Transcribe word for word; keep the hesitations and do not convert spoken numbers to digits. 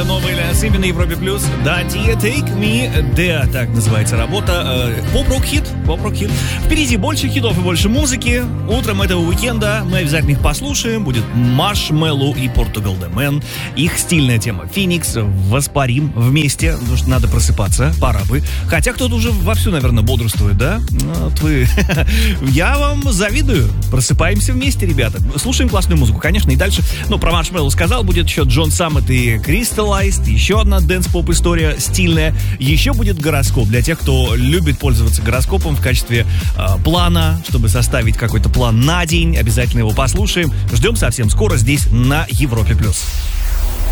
это новый Симби на Европе Плюс. Да, Take Me There, так называется работа. Поп-рок-хит, поп-рок-хит. Впереди больше хитов и больше музыки. Утром этого уикенда мы обязательно их послушаем. Будет Marshmello и Portugal The Man. Их стильная тема Phoenix. Воспарим вместе, потому что надо просыпаться, пора бы. Хотя кто-то уже вовсю, наверное, бодрствует, да? Вот вы. Я вам завидую. Просыпаемся вместе, ребята. Слушаем классную музыку, конечно, и дальше. Ну, про Marshmello сказал, будет еще Джон Саммет и Crystallized, еще одна дэнс-поп история стильная. Еще будет гороскоп для тех, кто любит пользоваться гороскопом в качестве э, плана, чтобы составить какой-то план на день. Обязательно его послушаем. Ждем совсем скоро здесь на Европе+.